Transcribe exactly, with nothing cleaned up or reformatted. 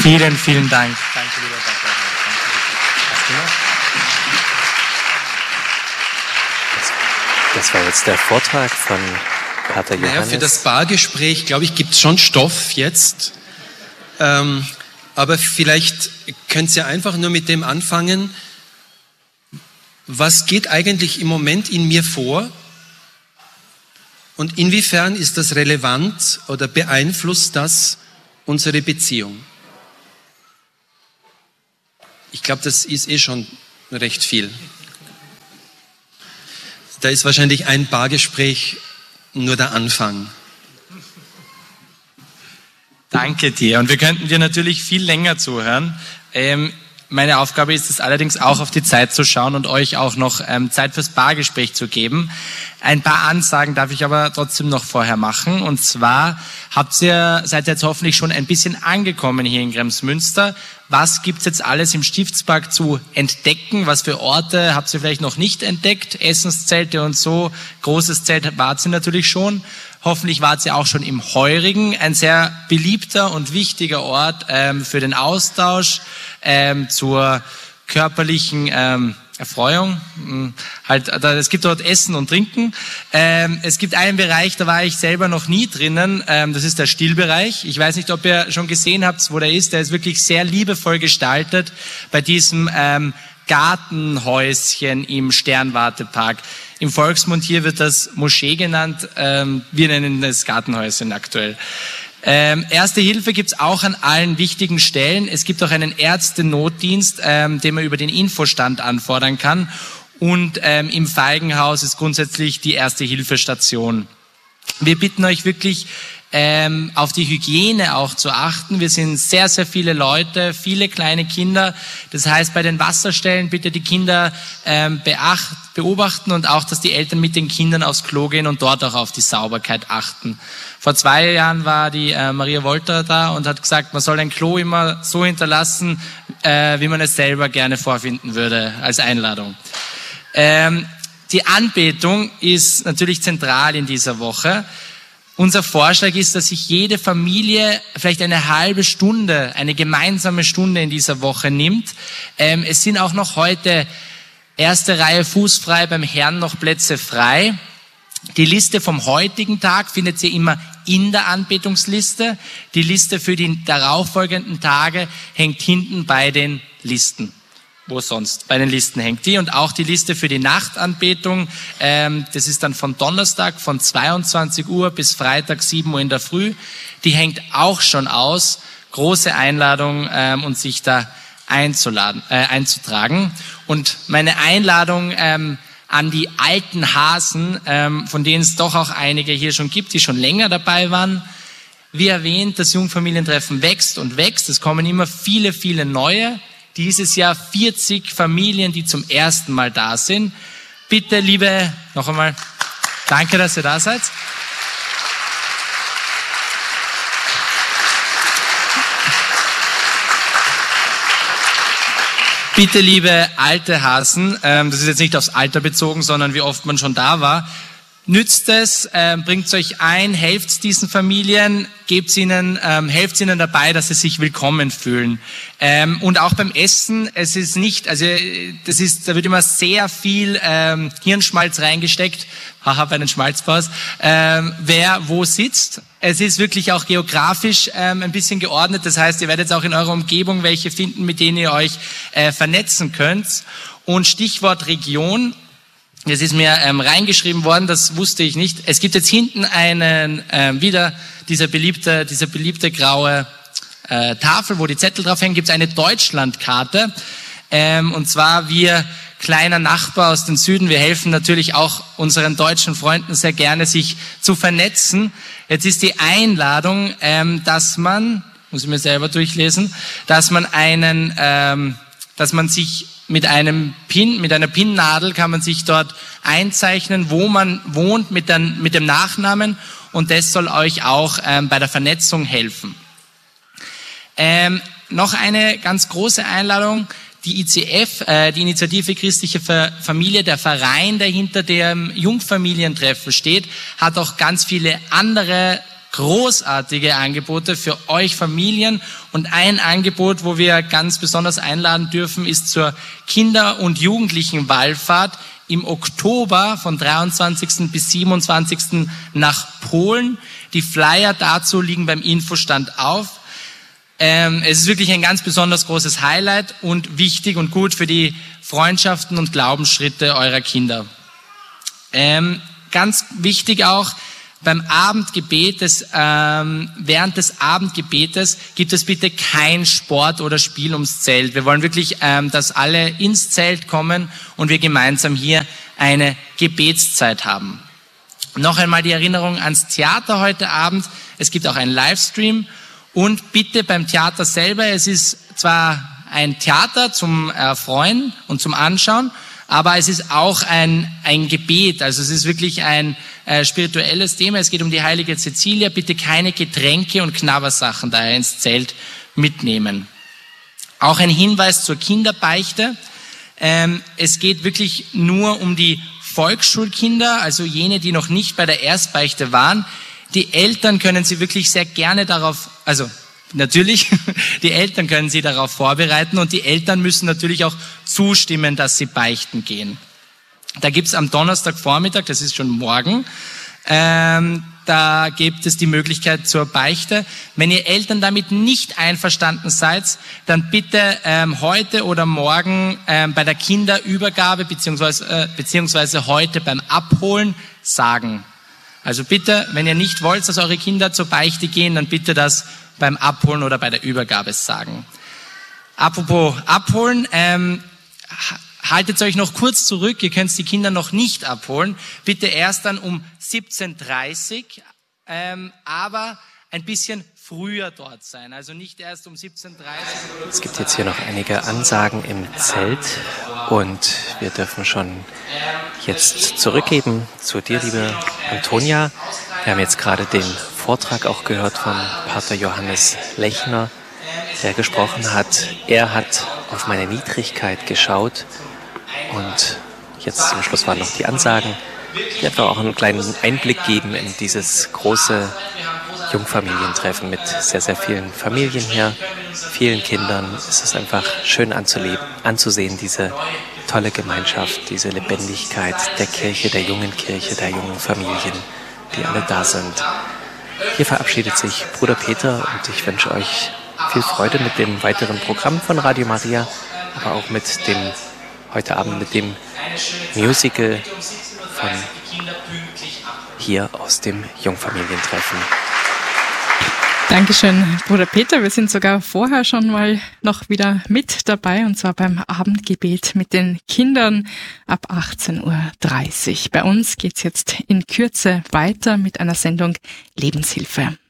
Vielen, vielen Dank. Danke, lieber Pater. Hast du noch? Das war jetzt der Vortrag von Pater Johannes. Naja, für das Bargespräch, glaube ich, gibt es schon Stoff jetzt. Ähm, aber vielleicht könnt ihr einfach nur mit dem anfangen, was geht eigentlich im Moment in mir vor und inwiefern ist das relevant oder beeinflusst das unsere Beziehung? Ich glaube, das ist eh schon recht viel. Da ist wahrscheinlich ein Bargespräch nur der Anfang. Danke dir. Und wir könnten dir natürlich viel länger zuhören. Ähm, meine Aufgabe ist es allerdings auch, auf die Zeit zu schauen und euch auch noch ähm, Zeit fürs Bargespräch zu geben. Ein paar Ansagen darf ich aber trotzdem noch vorher machen. Und zwar habt ihr, seid ihr jetzt hoffentlich schon ein bisschen angekommen hier in Kremsmünster. Was gibt's jetzt alles im Stiftspark zu entdecken? Was für Orte habt ihr vielleicht noch nicht entdeckt? Essenszelte und so. Großes Zelt wart ihr natürlich schon. Hoffentlich wart ihr auch schon im Heurigen, ein sehr beliebter und wichtiger Ort ähm, für den Austausch, ähm, zur körperlichen ähm, Erfreuung. Hm, halt, da, es gibt dort Essen und Trinken. Ähm, es gibt einen Bereich, da war ich selber noch nie drinnen. Ähm, das ist der Stillbereich. Ich weiß nicht, ob ihr schon gesehen habt, wo der ist. Der ist wirklich sehr liebevoll gestaltet bei diesem ähm, Gartenhäuschen im Sternwartepark. Im Volksmund hier wird das Moschee genannt. Ähm, wir nennen das Gartenhäuschen aktuell. Ähm, Erste Hilfe gibt's auch an allen wichtigen Stellen. Es gibt auch einen Ärzte-Notdienst, ähm, den man über den Infostand anfordern kann. Und ähm, im Feigenhaus ist grundsätzlich die Erste-Hilfe-Station. Wir bitten euch wirklich, ähm, auf die Hygiene auch zu achten. Wir sind sehr, sehr viele Leute, viele kleine Kinder. Das heißt, bei den Wasserstellen bitte die Kinder ähm, beacht, beobachten und auch, dass die Eltern mit den Kindern aufs Klo gehen und dort auch auf die Sauberkeit achten. Vor zwei Jahren war die äh, Maria Wolter da und hat gesagt, man soll ein Klo immer so hinterlassen, äh, wie man es selber gerne vorfinden würde, als Einladung. Ähm, die Anbetung ist natürlich zentral in dieser Woche. Unser Vorschlag ist, dass sich jede Familie vielleicht eine halbe Stunde, eine gemeinsame Stunde in dieser Woche nimmt. Ähm, es sind auch noch heute erste Reihe fußfrei, beim Herrn noch Plätze frei. Die Liste vom heutigen Tag findet ihr immer in der Anbetungsliste. Die Liste für die darauffolgenden Tage hängt hinten bei den Listen. Wo sonst? Bei den Listen hängt die. Und auch die Liste für die Nachtanbetung, ähm, das ist dann von Donnerstag von zweiundzwanzig Uhr bis Freitag sieben Uhr in der Früh. Die hängt auch schon aus. Große Einladung, ähm, und sich da einzuladen, äh, einzutragen. Und meine Einladung ähm, an die alten Hasen, ähm, von denen es doch auch einige hier schon gibt, die schon länger dabei waren. Wie erwähnt, das Jungfamilientreffen wächst und wächst. Es kommen immer viele, viele neue. Dieses Jahr vierzig Familien, die zum ersten Mal da sind. Bitte, liebe, noch einmal, danke, dass ihr da seid. Bitte, liebe alte Hasen, ähm, das ist jetzt nicht aufs Alter bezogen, sondern wie oft man schon da war, nützt es, ähm, bringt euch ein, helft diesen Familien, gebt ihnen, ähm, helft ihnen dabei, dass sie sich willkommen fühlen. Ähm, und auch beim Essen, es ist nicht, also das ist, da wird immer sehr viel ähm, Hirnschmalz reingesteckt, haha, bei den Schmalzpaus, ähm, wer wo sitzt. Es ist wirklich auch geografisch ähm, ein bisschen geordnet, das heißt, ihr werdet auch in eurer Umgebung welche finden, mit denen ihr euch äh, vernetzen könnt. Und Stichwort Region, das ist mir ähm, reingeschrieben worden, das wusste ich nicht. Es gibt jetzt hinten einen, ähm, wieder dieser beliebte, diese beliebte graue äh, Tafel, wo die Zettel drauf hängen, gibt es eine Deutschlandkarte. Ähm, und zwar wir kleiner Nachbar aus dem Süden, wir helfen natürlich auch unseren deutschen Freunden sehr gerne, sich zu vernetzen. Jetzt ist die Einladung, ähm, dass man, muss ich mir selber durchlesen, dass man einen, ähm, dass man sich mit einem Pin, mit einer Pinnadel kann man sich dort einzeichnen, wo man wohnt mit, den, mit dem Nachnamen, und das soll euch auch ähm, bei der Vernetzung helfen. Ähm, noch eine ganz große Einladung. Die I C F, äh, die Initiative Christliche Familie, der Verein, der hinter dem Jungfamilientreffen steht, hat auch ganz viele andere großartige Angebote für euch Familien. Und ein Angebot, wo wir ganz besonders einladen dürfen, ist zur Kinder- und Jugendlichen-Wallfahrt im Oktober von dreiundzwanzigsten bis siebenundzwanzigsten nach Polen. Die Flyer dazu liegen beim Infostand auf. Ähm, es ist wirklich ein ganz besonders großes Highlight und wichtig und gut für die Freundschaften und Glaubensschritte eurer Kinder. Ähm, ganz wichtig auch, beim Abendgebet, des, ähm, während des Abendgebetes gibt es bitte kein Sport oder Spiel ums Zelt. Wir wollen wirklich, ähm, dass alle ins Zelt kommen und wir gemeinsam hier eine Gebetszeit haben. Noch einmal die Erinnerung ans Theater heute Abend. Es gibt auch einen Livestream und bitte beim Theater selber, es ist zwar ein Theater zum Erfreuen und zum Anschauen, aber es ist auch ein, ein Gebet, also es ist wirklich ein äh, spirituelles Thema. Es geht um die heilige Cäcilia. Bitte keine Getränke und Knabbersachen daher ins Zelt mitnehmen. Auch ein Hinweis zur Kinderbeichte. Ähm, es geht wirklich nur um die Volksschulkinder, also jene, die noch nicht bei der Erstbeichte waren. Die Eltern können Sie wirklich sehr gerne darauf, also natürlich, die Eltern können Sie darauf vorbereiten und die Eltern müssen natürlich auch zustimmen, dass sie beichten gehen. Da gibt's am Donnerstagvormittag, das ist schon morgen, ähm, da gibt es die Möglichkeit zur Beichte. Wenn ihr Eltern damit nicht einverstanden seid, dann bitte ähm, heute oder morgen ähm, bei der Kinderübergabe beziehungsweise, äh, beziehungsweise heute beim Abholen sagen. Also bitte, wenn ihr nicht wollt, dass eure Kinder zur Beichte gehen, dann bitte das beim Abholen oder bei der Übergabe sagen. Apropos Abholen, ähm, haltet euch noch kurz zurück, ihr könnt die Kinder noch nicht abholen. Bitte erst dann um siebzehn Uhr dreißig, ähm, aber ein bisschen früher dort sein, also nicht erst um siebzehn Uhr dreißig. Es gibt jetzt hier noch einige Ansagen im Zelt und wir dürfen schon jetzt zurückgeben zu dir, liebe Antonia. Wir haben jetzt gerade den Vortrag auch gehört von Pater Johannes Lechner, der gesprochen hat. Er hat auf meine Niedrigkeit geschaut und jetzt zum Schluss waren noch die Ansagen, die einfach auch einen kleinen Einblick geben in dieses große Jungfamilientreffen mit sehr, sehr vielen Familien hier, vielen Kindern. Es ist einfach schön anzuleben, anzusehen, diese tolle Gemeinschaft, diese Lebendigkeit der Kirche, der jungen Kirche, der jungen Familien, die alle da sind. Hier verabschiedet sich Bruder Peter und ich wünsche euch viel Freude mit dem weiteren Programm von Radio Maria, aber auch mit dem, heute Abend mit dem Musical von hier aus dem Jungfamilientreffen. Dankeschön, Bruder Peter. Wir sind sogar vorher schon mal noch wieder mit dabei, und zwar beim Abendgebet mit den Kindern ab achtzehn Uhr dreißig. Bei uns geht's jetzt in Kürze weiter mit einer Sendung Lebenshilfe.